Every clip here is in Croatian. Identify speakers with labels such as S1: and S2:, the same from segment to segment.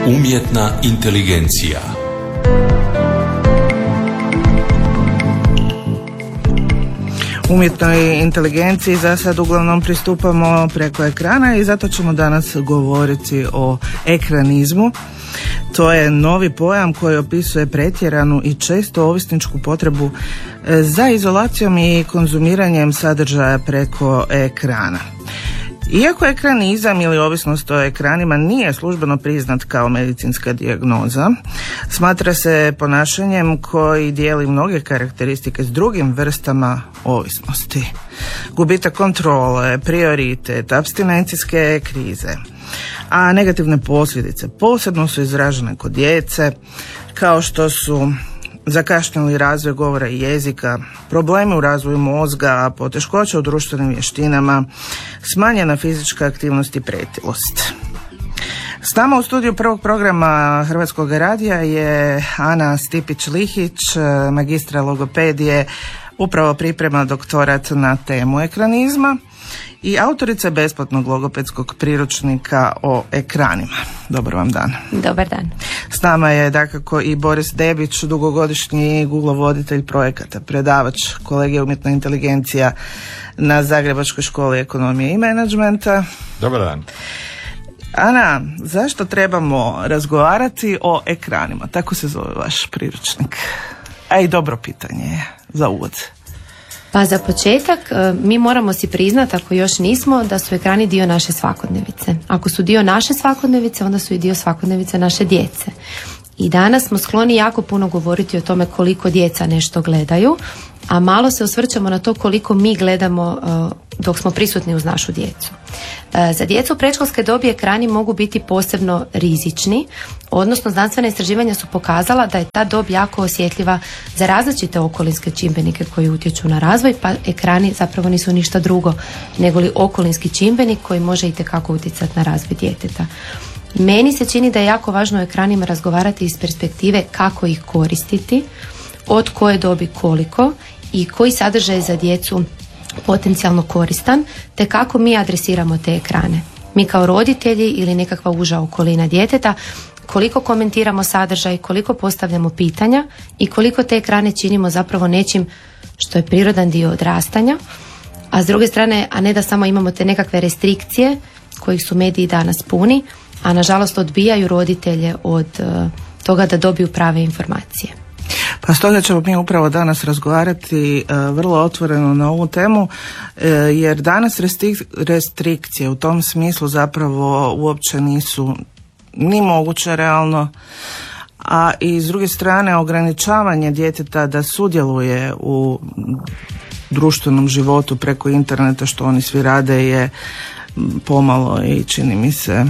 S1: Umjetna inteligencija.
S2: Umjetnoj inteligenciji za sad uglavnom pristupamo preko ekrana i zato ćemo danas govoriti o ekranizmu. To je novi pojam koji opisuje pretjeranu i često ovisničku potrebu za izolacijom i konzumiranjem sadržaja preko ekrana. Iako ekranizam ili ovisnost o ekranima nije službeno priznat kao medicinska dijagnoza, smatra se ponašanjem koji dijeli mnoge karakteristike s drugim vrstama ovisnosti. Gubitak kontrole, prioritet, apstinencijske krize, a negativne posljedice posebno su izražene kod djece, kao što su zakašnjeli razvoj govora i jezika, problemi u razvoju mozga, poteškoće u društvenim vještinama, smanjena fizička aktivnost i pretilost. S nama u studiju prvog programa Hrvatskog radija je Ana Stipić-Lihić, magistra logopedije, upravo priprema doktorat na temu ekranizma i autorica besplatnog logopedskog priručnika o ekranima. Dobar vam dan.
S3: Dobar dan.
S2: S nama je dakako i Boris Debić, dugogodišnji Google-voditelj projekata, predavač kolegija umjetna inteligencija na Zagrebačkoj školi ekonomije i menadžmenta.
S4: Dobar dan.
S2: Ana, zašto trebamo razgovarati o ekranima? Tako se zove vaš priručnik. A i dobro pitanje je za uvod.
S3: Pa za početak mi moramo si priznati, ako još nismo, da su ekrani dio naše svakodnevice. Ako su dio naše svakodnevice, onda su i dio svakodnevice naše djece. I danas smo skloni jako puno govoriti o tome koliko djeca nešto gledaju, a malo se osvrćemo na to koliko mi gledamo dok smo prisutni uz našu djecu. Za djecu predškolske dobi ekrani mogu biti posebno rizični, odnosno znanstvena istraživanja su pokazala da je ta dob jako osjetljiva za različite okolinske čimbenike koji utječu na razvoj, pa ekrani zapravo nisu ništa drugo nego li okolinski čimbenik koji može itekako utjecati na razvoj djeteta. Meni se čini da je jako važno o ekranima razgovarati iz perspektive kako ih koristiti, od koje dobi koliko i koji sadržaj je za djecu potencijalno koristan, te kako mi adresiramo te ekrane. Mi kao roditelji ili nekakva uža okolina djeteta, koliko komentiramo sadržaj, koliko postavljamo pitanja i koliko te ekrane činimo zapravo nečim što je prirodan dio odrastanja, a s druge strane, a ne da samo imamo te nekakve restrikcije kojih su mediji danas puni, a nažalost odbijaju roditelje od toga da dobiju prave informacije.
S2: Pa stoga ćemo mi upravo danas razgovarati vrlo otvoreno na ovu temu, jer danas restrikcije u tom smislu zapravo uopće nisu ni moguće realno, a i s druge strane ograničavanje djeteta da sudjeluje u društvenom životu preko interneta, što oni svi rade, je pomalo i čini mi se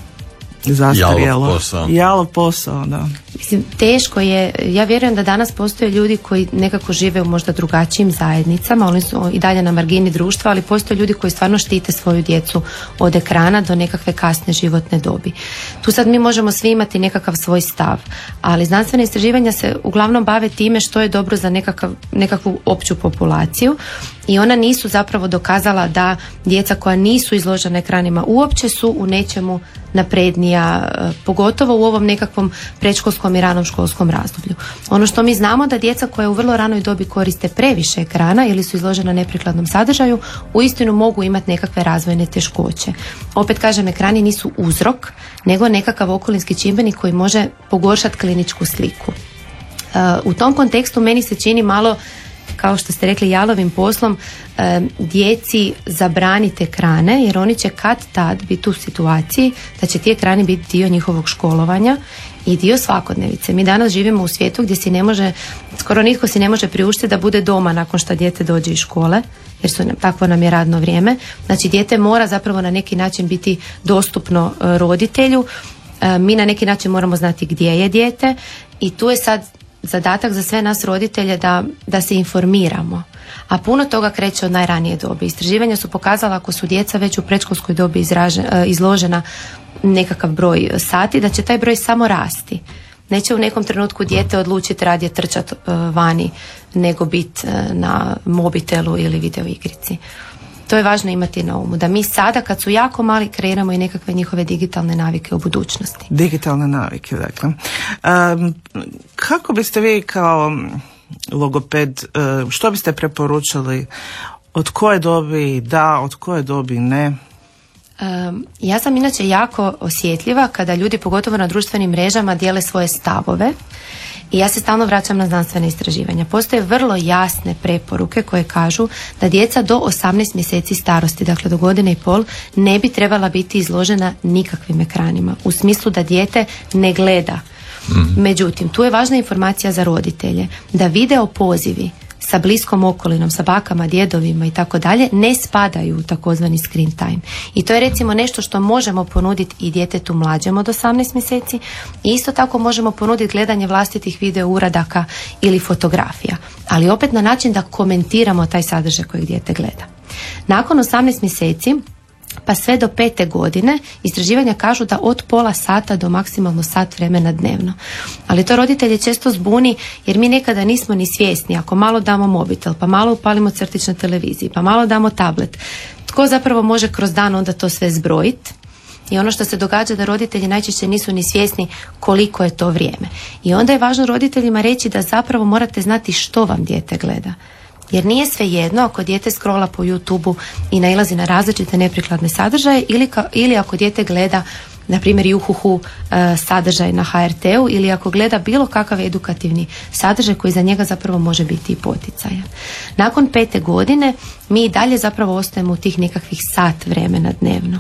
S2: zastarjelo. Jalov posao, da.
S3: Mislim, teško je, ja vjerujem da danas postoje ljudi koji nekako žive u možda drugačijim zajednicama, oni su i dalje na margini društva, ali postoje ljudi koji stvarno štite svoju djecu od ekrana do nekakve kasne životne dobi. Tu sad mi možemo svi imati nekakav svoj stav, ali znanstvene istraživanja se uglavnom bave time što je dobro za nekakvu opću populaciju i ona nisu zapravo dokazala da djeca koja nisu izložena ekranima uopće su u nečemu naprednija, pogotovo u ovom nekakvom predškolskom i ranom školskom razdoblju. Ono što mi znamo da djeca koja u vrlo ranoj dobi koriste previše ekrana ili su izložena neprikladnom sadržaju, uistinu mogu imati nekakve razvojne teškoće. Opet kažem, ekrani nisu uzrok, nego nekakav okolinski čimbenik koji može pogoršati kliničku sliku. U tom kontekstu meni se čini malo, kao što ste rekli, jalovim poslom djeci zabraniti ekrane, jer oni će kad tad biti u situaciji da će ti ekrani biti dio njihovog školovanja i dio svakodnevice. Mi danas živimo u svijetu gdje skoro nitko si ne može priuštiti da bude doma nakon što dijete dođe iz škole, jer takvo nam je radno vrijeme. Znači dijete mora zapravo na neki način biti dostupno roditelju. Mi na neki način moramo znati gdje je dijete i tu je sad zadatak za sve nas roditelje da se informiramo. A puno toga kreće od najranije dobi. Istraživanja su pokazala ako su djeca već u predškolskoj dobi izložena nekakav broj sati, da će taj broj samo rasti. Neće u nekom trenutku dijete odlučiti radije trčati vani nego biti na mobitelu ili video igrici. To je važno imati na umu, da mi sada kad su jako mali kreiramo i nekakve njihove digitalne navike u budućnosti.
S2: Digitalne navike, dakle. Kako biste vi kao logoped, što biste preporučili, od koje dobi da, od koje dobi ne?
S3: Ja sam inače jako osjetljiva kada ljudi, pogotovo na društvenim mrežama, dijele svoje stavove. I ja se stalno vraćam na znanstvene istraživanja. Postoje vrlo jasne preporuke koje kažu da djeca do 18 mjeseci starosti, dakle do 1,5 godine, ne bi trebala biti izložena nikakvim ekranima. U smislu da dijete ne gleda. Međutim, tu je važna informacija za roditelje, da video pozivi sa bliskom okolinom, sa bakama, djedovima i tako dalje, ne spadaju u takozvani screen time. I to je recimo nešto što možemo ponuditi i djetetu mlađem od 18 mjeseci i isto tako možemo ponuditi gledanje vlastitih video uradaka ili fotografija. Ali opet na način da komentiramo taj sadržaj kojeg dijete gleda. Nakon 18 mjeseci pa sve do 5. godine istraživanja kažu da od pola sata do maksimalno sat vremena dnevno. Ali to roditelje često zbuni jer mi nekada nismo ni svjesni. Ako malo damo mobitel, pa malo upalimo crtić na televiziji, pa malo damo tablet, tko zapravo može kroz dan onda to sve zbrojiti? I ono što se događa da roditelji najčešće nisu ni svjesni koliko je to vrijeme. I onda je važno roditeljima reći da zapravo morate znati što vam dijete gleda. Jer nije svejedno ako dijete scrolla po YouTubeu i nailazi na različite neprikladne sadržaje ili ako dijete gleda, na primjer, Juhuhu sadržaj na HRT-u ili ako gleda bilo kakav edukativni sadržaj koji za njega zapravo može biti i poticajan. Nakon 5. godine mi i dalje zapravo ostajemo u tih nekakvih sat vremena dnevno.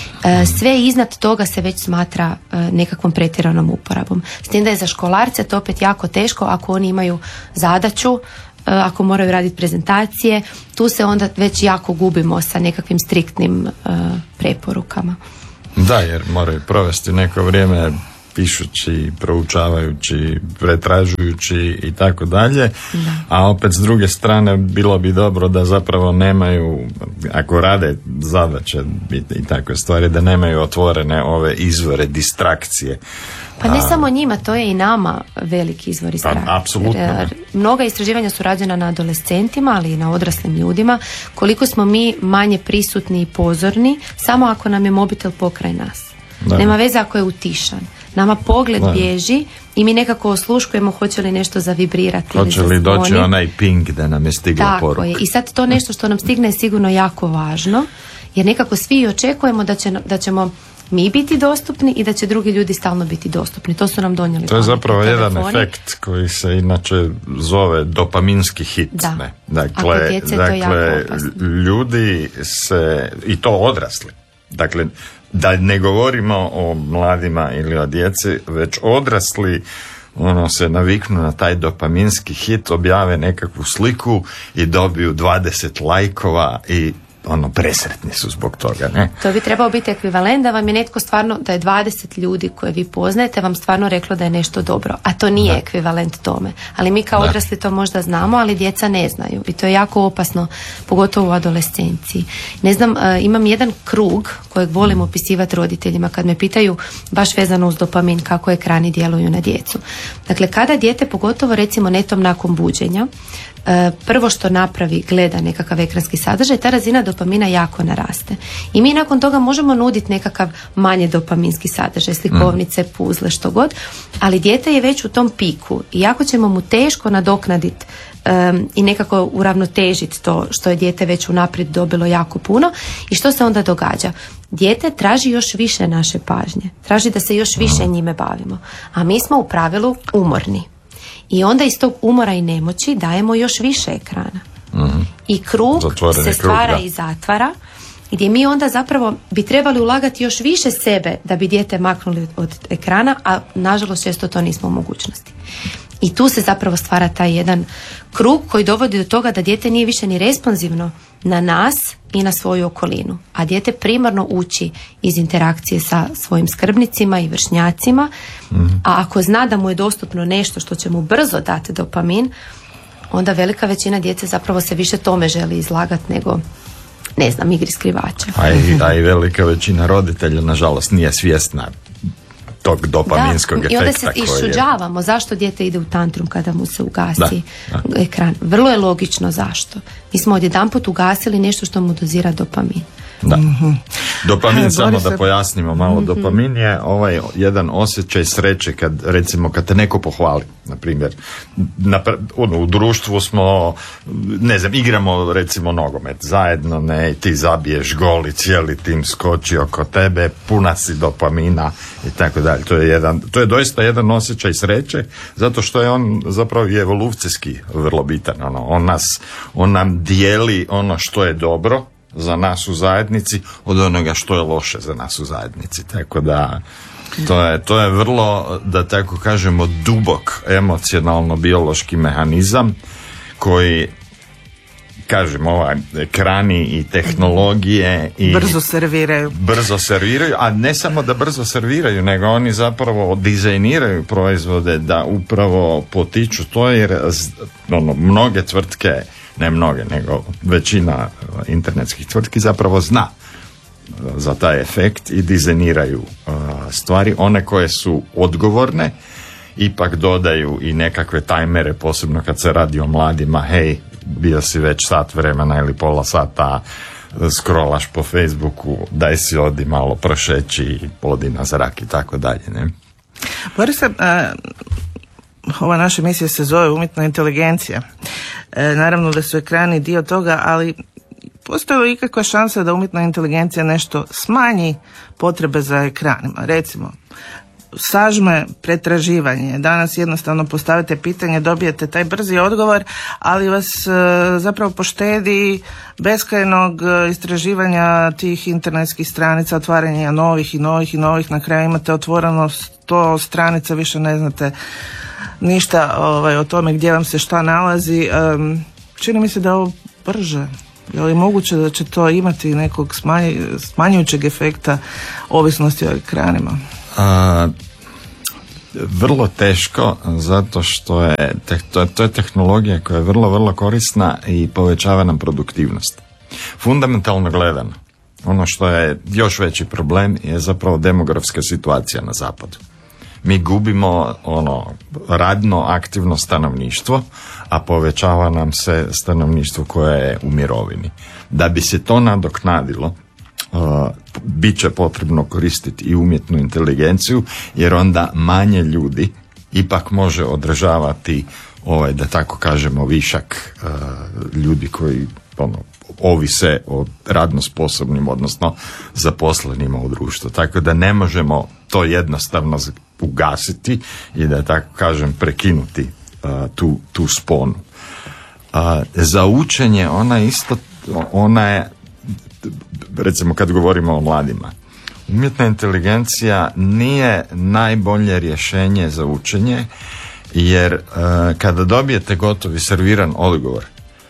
S3: Sve iznad toga se već smatra nekakvom pretjeranom uporabom. S tim da je za školarce to opet jako teško ako oni imaju zadaću, ako moraju raditi prezentacije, tu se onda već jako gubimo sa nekakvim striktnim preporukama.
S4: Da, jer moraju provesti neko vrijeme pišući, proučavajući, pretražujući i tako dalje, a opet s druge strane bilo bi dobro da zapravo nemaju, ako rade zadaće i takve stvari, da nemaju otvorene ove izvore distrakcije.
S3: Pa ne samo njima, to je i nama veliki izvor distrakcije.
S4: Apsolutno.
S3: Mnoga istraživanja su rađena na adolescentima, ali i na odraslim ljudima, koliko smo mi manje prisutni i pozorni samo ako nam je mobitel pokraj nas. Da. Nema veze ako je utišan. Nama pogled bježi i mi nekako osluškujemo hoće li nešto zavibrirati.
S4: Hoće li doći onaj ping da nam je stigla poruka.
S3: Tako je. I sad to nešto što nam stigne je sigurno jako važno, jer nekako svi očekujemo da ćemo mi biti dostupni i da će drugi ljudi stalno biti dostupni. To su nam donijeli.
S4: To je zapravo jedan efekt koji se inače zove dopaminski hit.
S3: Da.
S4: Ne? Dakle, ljudi se, i to odrasli, dakle, da ne govorimo o mladima ili o djeci, već odrasli se naviknu na taj dopaminski hit, objave nekakvu sliku i dobiju 20 lajkova i presretni su zbog toga, ne?
S3: To bi trebao biti ekvivalent da vam je netko stvarno, da je 20 ljudi koje vi poznajete vam stvarno reklo da je nešto dobro, a to nije ekvivalent tome. Ali mi kao odrasli to možda znamo, ali djeca ne znaju i to je jako opasno, pogotovo u adolescenciji. Ne znam, imam jedan krug kojeg volim opisivati roditeljima kad me pitaju baš vezano uz dopamin kako ekrani djeluju na djecu. Dakle, kada dijete, pogotovo recimo netom nakon buđenja, prvo što napravi, gleda nekakav ekranski sadržaj, ta razina dopamina jako naraste. I mi nakon toga možemo nuditi nekakav manje dopaminski sadržaj, slikovnice, puzle, što god, ali dijete je već u tom piku i jako ćemo mu teško nadoknaditi i nekako uravnotežiti to što je dijete već unaprijed dobilo jako puno. I što se onda događa? Dijete traži još više naše pažnje, traži da se još više njime bavimo, a mi smo u pravilu umorni. I onda iz tog umora i nemoći dajemo još više ekrana. I krug se stvara i zatvara, gdje mi onda zapravo bi trebali ulagati još više sebe da bi dijete maknuli od ekrana, a nažalost često to nismo u mogućnosti. I tu se zapravo stvara taj jedan krug koji dovodi do toga da dijete nije više ni responsivno na nas i na svoju okolinu. A dijete primarno uči iz interakcije sa svojim skrbnicima i vršnjacima, a ako zna da mu je dostupno nešto što će mu brzo dati dopamin, onda velika većina djece zapravo se više tome želi izlagati nego, ne znam, igri skrivača.
S4: A i velika većina roditelja, nažalost, nije svjesna tog dopaminskog efekta.
S3: I onda se iščuđavamo zašto dijete ide u tantrum kada mu se ugasi ekran. Vrlo je logično zašto. Mi smo odjedanput ugasili nešto što mu dozira dopamin.
S4: Da. Dopamin, samo da pojasnimo malo, dopamin je ovaj jedan osjećaj sreće kad te neko pohvali, na primjer. U društvu smo, ne znam, igramo recimo nogomet zajedno, ne, ti zabiješ gol i cijeli tim skoči oko tebe, puna si dopamina i tako dalje. To je doista jedan osjećaj sreće, zato što je on zapravo i evolucijski vrlo bitan. On nam dijeli ono što je dobro za nas u zajednici od onoga što je loše za nas u zajednici. Tako da to je vrlo, da tako kažemo, dubok emocionalno biološki mehanizam koji, kažem, ekrani i tehnologije i brzo serviraju, a ne samo da brzo serviraju, nego oni zapravo dizajniraju proizvode da upravo potiču to, jer mnoge tvrtke, ne mnoge, nego većina internetskih tvrtki zapravo zna za taj efekt i dizajniraju stvari. One koje su odgovorne ipak dodaju i nekakve tajmere, posebno kad se radi o mladima. Hej, bio si već sat vremena ili pola sata scrollaš po Facebooku, daj si odi malo prošeći, odi na zrak i tako dalje.
S2: Borise, ova naša emisija se zove Umjetna inteligencija. Naravno da su ekrani dio toga, ali postoji li ikakva šansa da umjetna inteligencija nešto smanji potrebe za ekranima? Recimo, sažme pretraživanje. Danas jednostavno postavite pitanje, dobijete taj brzi odgovor, ali vas zapravo poštedi beskrajnog istraživanja tih internetskih stranica, otvaranja novih i novih i novih. Na kraju imate otvoreno 100 stranica, više ne znate ništa o tome gdje vam se šta nalazi. Čini mi se da je ovo brže. Je li moguće da će to imati nekog smanjujućeg efekta ovisnosti o ekranima?
S4: Vrlo teško, zato što je to je tehnologija koja je vrlo, vrlo korisna i povećava nam produktivnost. Fundamentalno gledano, ono što je još veći problem je zapravo demografska situacija na zapadu. Mi gubimo radno aktivno stanovništvo, a povećava nam se stanovništvo koje je u mirovini. Da bi se to nadoknadilo, bit će potrebno koristiti i umjetnu inteligenciju, jer onda manje ljudi ipak može održavati da tako kažemo višak ljudi koji ovise o radno sposobnim, odnosno zaposlenima u društvu. Tako da ne možemo to jednostavno ugasiti i da tako kažem prekinuti tu sponu. Za učenje ona je, recimo kad govorimo o mladima, umjetna inteligencija nije najbolje rješenje za učenje, jer kada dobijete gotovi serviran odgovor,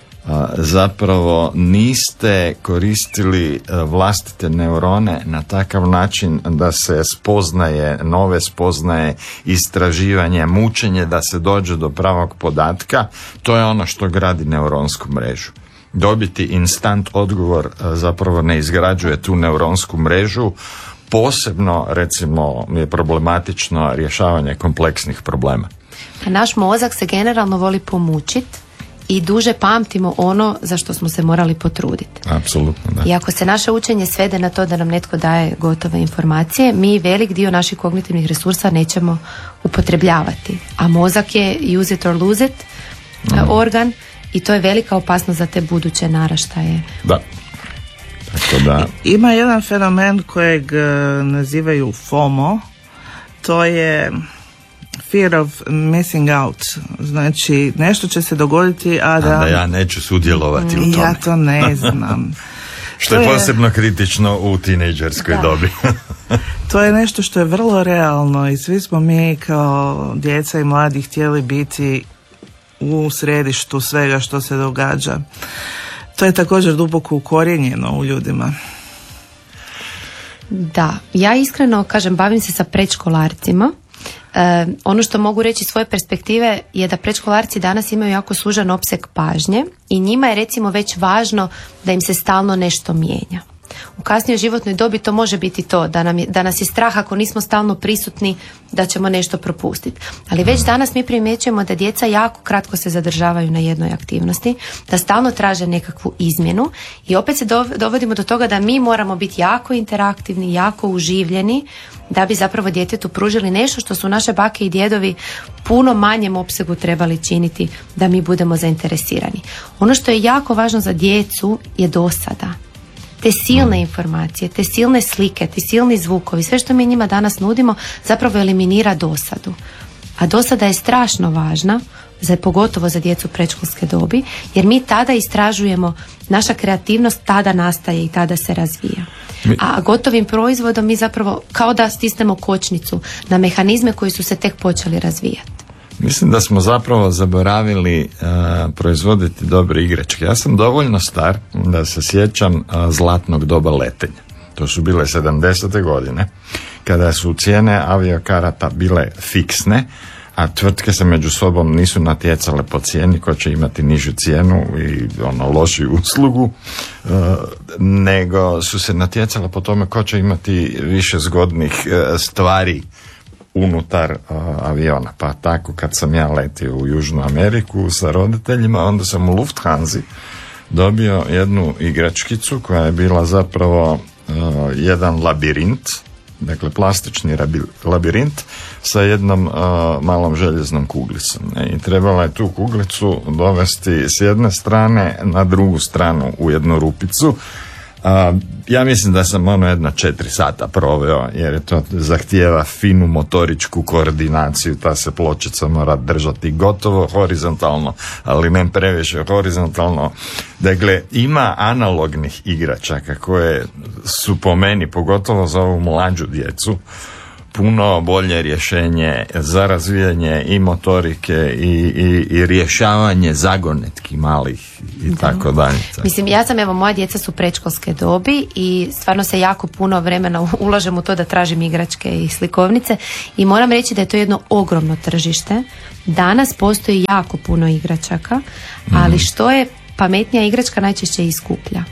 S4: zapravo niste koristili vlastite neurone na takav način da se nove spoznaje, istraživanje, mučenje da se dođe do pravog podatka. To je ono što gradi neuronsku mrežu. Dobiti instant odgovor zapravo ne izgrađuje tu neuronsku mrežu. Posebno, recimo, je problematično rješavanje kompleksnih problema.
S3: A naš mozak se generalno voli pomučiti i duže pamtimo ono za što smo se morali potruditi.
S4: Apsolutno, da.
S3: I ako se naše učenje svede na to da nam netko daje gotove informacije, mi velik dio naših kognitivnih resursa nećemo upotrebljavati. A mozak je use it or lose it organ i to je velika opasnost za te buduće naraštaje.
S4: Da. Tako da.
S2: Ima jedan fenomen kojeg nazivaju FOMO, to je fear of missing out. Znači, nešto će se dogoditi, a da
S4: ja neću sudjelovati u tome.
S2: Ja to ne znam.
S4: Što je posebno kritično u tinejdžerskoj dobi.
S2: To je nešto što je vrlo realno i svi smo mi kao djeca i mladi htjeli biti u središtu svega što se događa. To je također duboko ukorijenjeno u ljudima.
S3: Da, ja iskreno kažem, bavim se sa predškolarcima. Ono što mogu reći iz svoje perspektive je da predškolarci danas imaju jako sužan opseg pažnje i njima je recimo već važno da im se stalno nešto mijenja. U kasnijoj životnoj dobi to može biti to, da nas je strah ako nismo stalno prisutni da ćemo nešto propustiti. Ali već danas mi primjećujemo da djeca jako kratko se zadržavaju na jednoj aktivnosti, da stalno traže nekakvu izmjenu i opet se dovodimo do toga da mi moramo biti jako interaktivni, jako uživljeni da bi zapravo djetetu pružili nešto što su naše bake i djedovi puno manjem opsegu trebali činiti da mi budemo zainteresirani. Ono što je jako važno za djecu je dosada. Te silne informacije, te silne slike, ti silni zvukovi, sve što mi njima danas nudimo zapravo eliminira dosadu. A dosada je strašno važna, pogotovo za djecu predškolske dobi, jer mi tada istražujemo, naša kreativnost tada nastaje i tada se razvija. A gotovim proizvodom mi zapravo kao da stisnemo kočnicu na mehanizme koji su se tek počeli razvijati.
S4: Mislim da smo zapravo zaboravili proizvoditi dobre igračke. Ja sam dovoljno star da se sjećam zlatnog doba letenja. To su bile 70. godine, kada su cijene aviokarata bile fiksne, a tvrtke se među sobom nisu natjecale po cijeni ko će imati nižu cijenu i lošiju uslugu, nego su se natjecale po tome ko će imati više zgodnih stvari unutar aviona. Pa tako kad sam ja letio u Južnu Ameriku sa roditeljima, onda sam u Lufthansi dobio jednu igračkicu koja je bila zapravo jedan labirint, dakle plastični labirint sa jednom malom željeznom kuglicom. I trebala je tu kuglicu dovesti s jedne strane na drugu stranu u jednu rupicu. Ja mislim da sam jedno 4 sata proveo, jer je to zahtijeva finu motoričku koordinaciju, ta se pločica mora držati gotovo horizontalno, ali ne previše horizontalno. Dakle, ima analognih igračaka koje su po meni, pogotovo za ovu mlađu djecu, puno bolje rješenje za razvijanje i motorike i rješavanje zagonetki malih i tako dalje.
S3: Mislim, ja sam, moja djeca su predškolske dobi i stvarno se jako puno vremena ulažem u to da tražim igračke i slikovnice i moram reći da je to jedno ogromno tržište. Danas postoji jako puno igračaka, ali što je pametnija igračka najčešće i skuplja.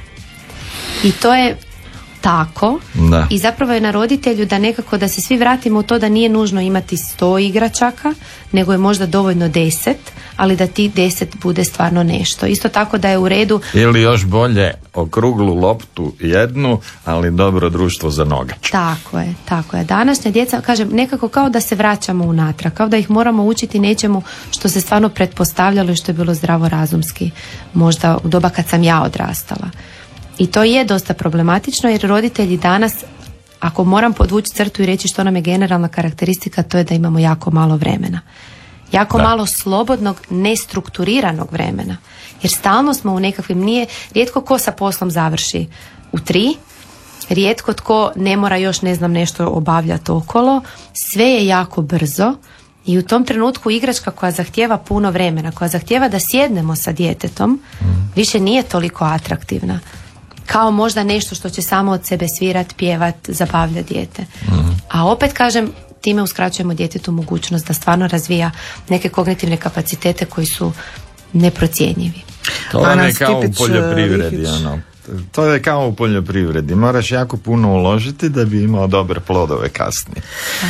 S3: I to je tako i zapravo je na roditelju da nekako da se svi vratimo u to da nije nužno imati 100 igračaka, nego je možda dovoljno 10, ali da ti 10 bude stvarno nešto. Isto tako da je u redu.
S4: Ili još bolje okruglu loptu jednu, ali dobro društvo za nogač.
S3: Tako je. Današnja djeca, kažem, nekako kao da se vraćamo unatrag, kao da ih moramo učiti nečemu što se stvarno pretpostavljalo i što je bilo zdravorazumski, možda u doba kad sam ja odrastala. I to je dosta problematično jer roditelji danas, ako moram podvući crtu i reći što nam je generalna karakteristika, to je da imamo jako malo vremena. Jako malo slobodnog, nestrukturiranog vremena. Jer stalno smo u nekakvim, rijetko ko sa poslom završi u 3, rijetko tko ne mora još nešto obavljati okolo, sve je jako brzo i u tom trenutku igračka koja zahtijeva puno vremena, koja zahtijeva da sjednemo sa djetetom, više nije toliko atraktivna. Kao možda nešto što će samo od sebe svirat, pjevat, zabavljat dijete. A opet kažem, time uskraćujemo djetetu mogućnost da stvarno razvija neke kognitivne kapacitete koji su neprocjenjivi.
S4: To je kao u poljoprivredi. To je kao u poljoprivredi. Moraš jako puno uložiti da bi imao dobre plodove kasnije.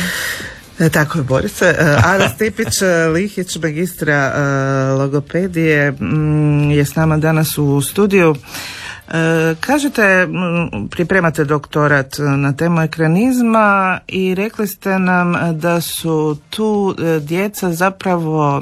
S2: Tako je, Borice. Ada Stipić-Lihić, magistra logopedije, je s nama danas u studiju. Kažete, pripremate doktorat na temu ekranizma i rekli ste nam da su tu djeca zapravo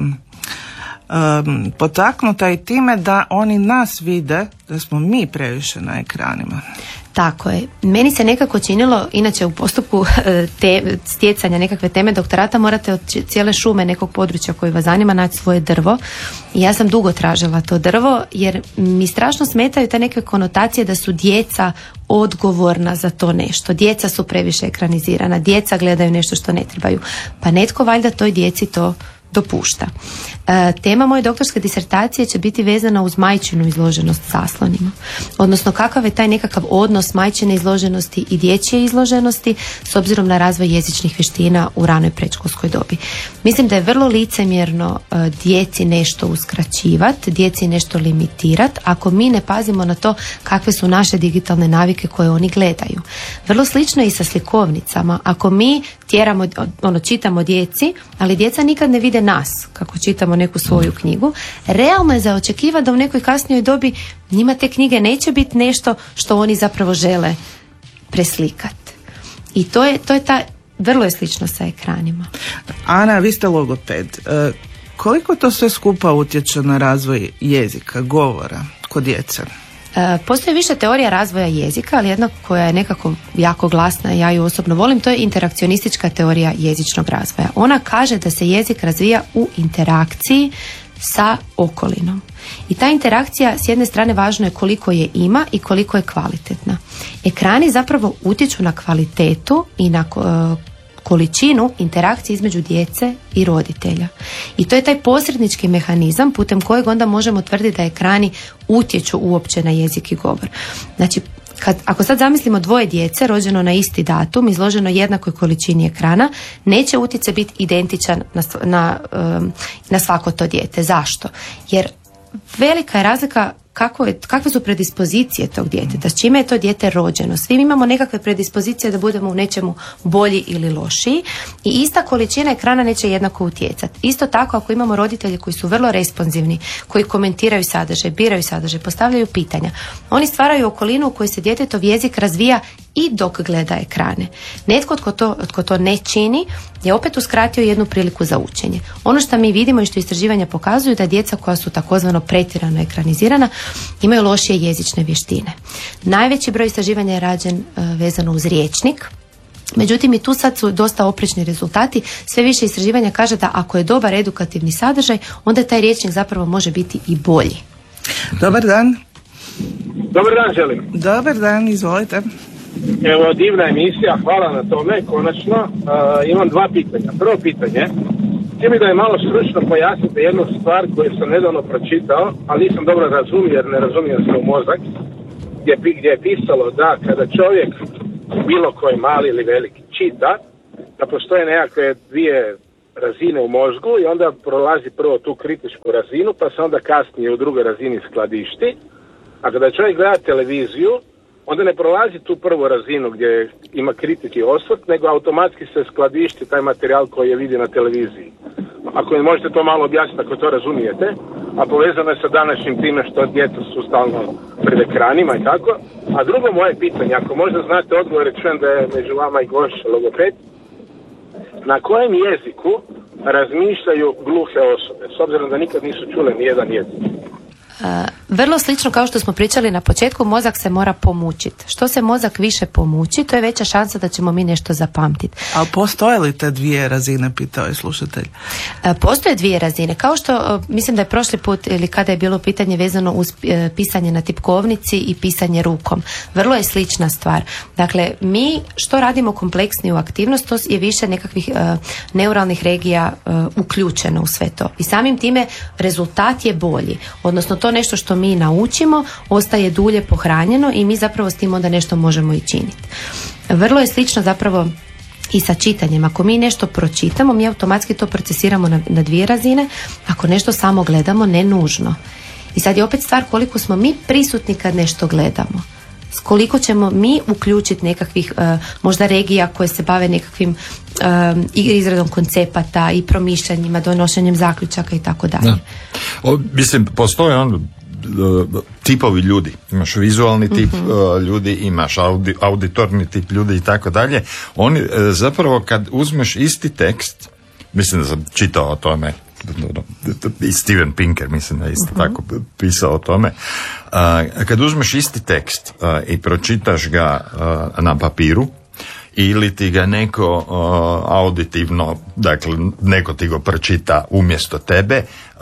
S2: potaknuta i time da oni nas vide, da smo mi previše na ekranima.
S3: Tako je. Meni se nekako činilo, inače u postupku stjecanja nekakve teme doktorata morate od cijele šume nekog područja koji vas zanima naći svoje drvo. I ja sam dugo tražila to drvo jer mi strašno smetaju te neke konotacije da su djeca odgovorna za to nešto. Djeca su previše ekranizirana, djeca gledaju nešto što ne trebaju. Pa netko valjda toj djeci to dopušta. Tema moje doktorske disertacije će biti vezana uz majčinu izloženost zaslonima. Odnosno kakav je taj nekakav odnos majčine izloženosti i dječje izloženosti s obzirom na razvoj jezičnih vještina u ranoj predškolskoj dobi. Mislim da je vrlo licemjerno djeci nešto uskraćivati, djeci nešto limitirati ako mi ne pazimo na to kakve su naše digitalne navike koje oni gledaju. Vrlo slično je i sa slikovnicama. Ako mi tjeramo, čitamo djeci, ali djeca nikad ne vide nas kako čitamo neku svoju knjigu, realno je za očekivati da u nekoj kasnijoj dobi njima te knjige neće biti nešto što oni zapravo žele preslikati. I to je ta, vrlo je slično sa ekranima.
S2: Ana, vi ste logoped. Koliko to sve skupa utječe na razvoj jezika, govora kod djece?
S3: Postoji više teorija razvoja jezika, ali jedna koja je nekako jako glasna, ja ju osobno volim, to je interakcionistička teorija jezičnog razvoja. Ona kaže da se jezik razvija u interakciji sa okolinom. I ta interakcija s jedne strane važno je koliko je ima i koliko je kvalitetna. Ekrani zapravo utječu na kvalitetu i na količinu interakcije između djece i roditelja. I to je taj posrednički mehanizam putem kojeg onda možemo tvrditi da ekrani utječu uopće na jezik i govor. Znači, ako sad zamislimo dvoje djece rođeno na isti datum, izloženo jednakoj količini ekrana, neće utjecaj biti identičan na svako to dijete. Zašto? Jer velika je razlika kakve su predispozicije tog djeteta, s čime je to dijete rođeno. Svi imamo nekakve predispozicije da budemo u nečemu bolji ili lošiji i ista količina ekrana neće jednako utjecati. Isto tako ako imamo roditelje koji su vrlo responsivni, koji komentiraju sadržaj, biraju sadržaj, postavljaju pitanja, oni stvaraju okolinu u kojoj se djetetov jezik razvija i dok gleda ekrane. Netko tko to ne čini je opet uskratio jednu priliku za učenje. Ono što mi vidimo i što istraživanja pokazuju da djeca koja su takozvano pretjerano ekranizirana imaju lošije jezične vještine. Najveći broj istraživanja je rađen vezano uz rječnik. Međutim, i tu sad su dosta oprečni rezultati. Sve više istraživanja kaže da ako je dobar edukativni sadržaj, onda taj rječnik zapravo može biti i bolji.
S2: Dobar dan.
S5: Dobar dan želim.
S2: Dobar dan, izvolite.
S5: Evo, divna emisija, hvala na tome, konačno. Imam dva pitanja. Prvo pitanje, htio mi da je malo stručno pojasnite jednu stvar koju sam nedavno pročitao, ali nisam dobro razumio jer ne razumijem se u mozak, gdje je pisalo da kada čovjek, bilo koji mali ili veliki, čita, da postoje nekakve dvije razine u mozgu i onda prolazi prvo tu kritičku razinu, pa se onda kasnije u drugoj razini skladišti, a kada čovjek gleda televiziju, onda ne prolazi tu prvu razinu gdje ima kritiki osvrt, nego automatski se skladišti taj materijal koji je vidi na televiziji. Ako mi možete to malo objasniti, ako to razumijete, a povezano je sa današnjim time što djeca su stalno pred ekranima i tako. A drugo moje pitanje, ako možda znate odgovor, čujem da je među vama i gošća logoped, na kojem jeziku razmišljaju gluhe osobe, s obzirom da nikad nisu čule nijedan jezik?
S3: Vrlo slično kao što smo pričali na početku, mozak se mora pomučiti. Što se mozak više pomuči, to je veća šansa da ćemo mi nešto zapamtiti.
S2: Ali postoje li te dvije razine, pitao je slušatelj?
S3: Postoje dvije razine. Kao što, mislim da je prošli put ili kada je bilo pitanje vezano uz pisanje na tipkovnici i pisanje rukom. Vrlo je slična stvar. Dakle, mi što radimo kompleksniju aktivnost, to je više nekakvih neuralnih regija uključeno u sve to. I samim time rezultat je bolji. Odnosno, to nešto što mi naučimo ostaje dulje pohranjeno i mi zapravo s tim onda nešto možemo i činiti. Vrlo je slično zapravo i sa čitanjem. Ako mi nešto pročitamo, mi automatski to procesiramo na dvije razine. Ako nešto samo gledamo, ne nužno. I sad je opet stvar koliko smo mi prisutni kad nešto gledamo. S koliko ćemo mi uključiti nekakvih možda regija koje se bave nekakvim izradom koncepata i promišljanjima, donošenjem zaključaka i tako dalje.
S4: Mislim, postoje tipovi ljudi. Imaš vizualni tip ljudi, imaš auditorni tip ljudi i tako dalje. Oni zapravo kad uzmeš isti tekst, mislim da sam čitao o tome, i Steven Pinker mislim da je isto tako pisao o tome, kad uzmeš isti tekst i pročitaš ga na papiru ili ti ga neko auditivno, dakle neko ti ga pročita umjesto tebe,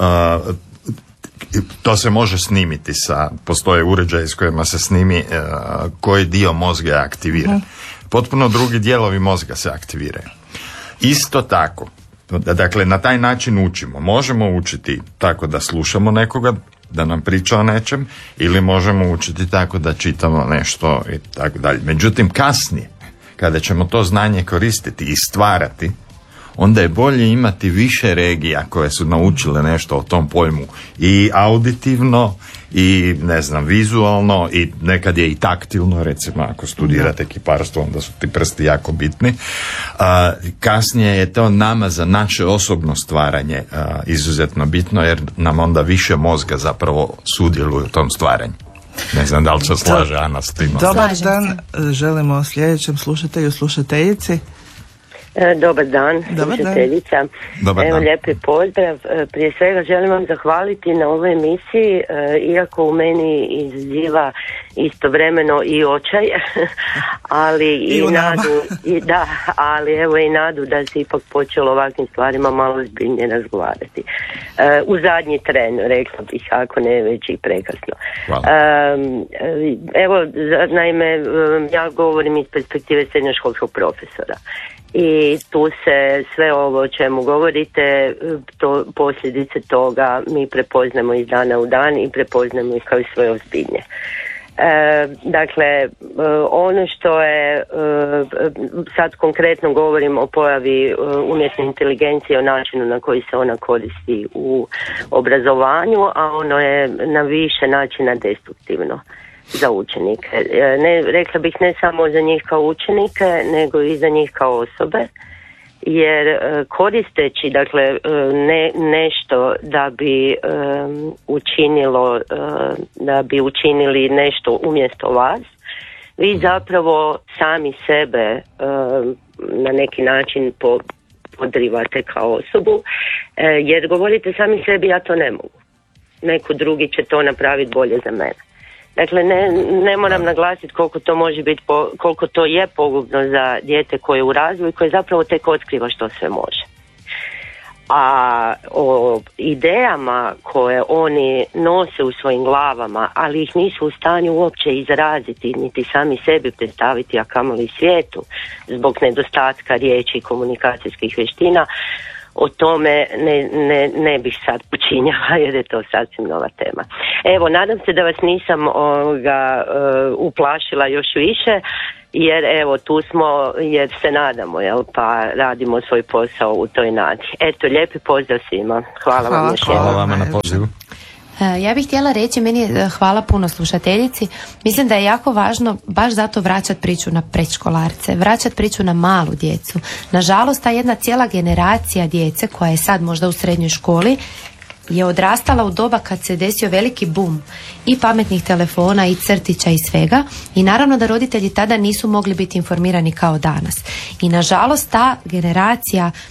S4: to se može snimiti postoje uređaji s kojima se snimi koji dio mozga je aktiviran. Potpuno drugi dijelovi mozga se aktiviraju. Isto tako, Dakle, na taj način učimo. Možemo učiti tako da slušamo nekoga da nam priča o nečem, ili možemo učiti tako da čitamo nešto i tako dalje. Međutim, kasnije, kada ćemo to znanje koristiti i stvarati, onda je bolje imati više regija koje su naučile nešto o tom pojmu i auditivno i vizualno i nekad je i taktilno, recimo ako studirate kiparstvo onda su ti prsti jako bitni. Kasnije je to nama za naše osobno stvaranje izuzetno bitno, jer nam onda više mozga zapravo sudjeluje u tom stvaranju. Ne znam da li se slaže Ana s tim.
S2: Dobar dan, želimo sljedećem slušatelju, slušateljici.
S6: Dobar dan, slušateljica. Evo, lijepi pozdrav. Prije svega želim vam zahvaliti na ovoj emisiji, iako u meni izaziva istovremeno i očaj, ali i nadu, ali evo i nadu da se ipak počelo ovakvim stvarima malo ozbiljnije razgovarati. U zadnji tren, rekla bih, ako ne već i prekasno. Evo, naime, ja govorim iz perspektive srednjoškolskog profesora. I tu se sve ovo o čemu govorite, posljedice toga mi prepoznamo iz dana u dan i prepoznamo ih kao i svoje ozbiljnje. Dakle, ono što je, sad konkretno govorim o pojavi umjetne inteligencije, o načinu na koji se ona koristi u obrazovanju, a ono je na više načina destruktivno za učenike. Rekla bih ne samo za njih kao učenike, nego i za njih kao osobe, jer koristeći nešto da bi učinili nešto umjesto vas, vi zapravo sami sebe na neki način podrivate kao osobu, jer govorite sami sebi ja to ne mogu, neko drugi će to napraviti bolje za mene. Dakle, ne moram naglasiti koliko to može biti, koliko to je pogubno za dijete koje je u razvoju i koje zapravo tek otkriva što sve može. A o idejama koje oni nose u svojim glavama, ali ih nisu u stanju uopće izraziti, niti sami sebi predstaviti, a kamoli svijetu, zbog nedostatka riječi i komunikacijskih vještina, o tome ne bih sad počinjala, jer je to sasvim nova tema. Evo, nadam se da vas nisam uplašila još više, jer evo tu smo, jer se nadamo, pa radimo svoj posao u toj nadi. Eto, lijepi pozdrav svima. Hvala vam još jednom.
S4: Hvala vama na pozivu.
S3: Ja bih htjela reći, meni je hvala puno slušateljici, mislim da je jako važno baš zato vraćati priču na predškolarce, vraćati priču na malu djecu. Nažalost, ta jedna cijela generacija djece koja je sad možda u srednjoj školi je odrastala u doba kad se desio veliki bum i pametnih telefona i crtića i svega, i naravno da roditelji tada nisu mogli biti informirani kao danas. I nažalost ta generacija